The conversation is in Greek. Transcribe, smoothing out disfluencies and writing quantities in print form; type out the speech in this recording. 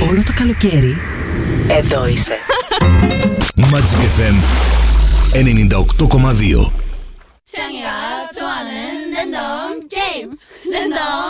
Όλο το καλοκαίρι εδώ είσαι. Magic FM 98,2. 창이가 좋아하는 랜덤 게임 랜덤